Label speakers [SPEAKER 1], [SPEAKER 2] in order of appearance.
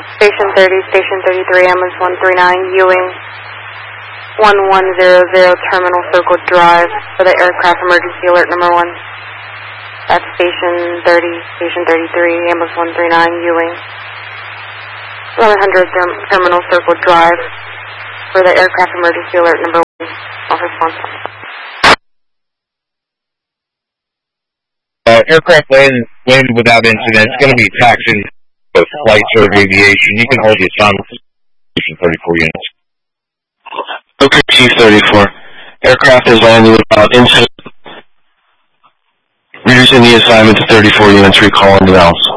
[SPEAKER 1] Station 30, Station 33, ambulance 139, Ewing, 1100 Terminal Circle Drive for the aircraft emergency alert number 1. That's Station 30, Station 33, ambulance 139, Ewing, 1100 Terminal Circle Drive for the aircraft emergency alert number 1. Off response.
[SPEAKER 2] Aircraft landed without incident. It's going to be taxiing with Flight Serve Aviation. You can hold the assignment to 34 units.
[SPEAKER 3] Okay, Chief 34. Aircraft is landed without incident. Reducing the assignment to 34 units. Recall on the valves.